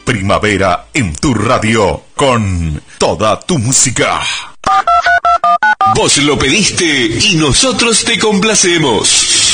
primavera en tu radio con toda tu música. Vos lo pediste y nosotros te complacemos.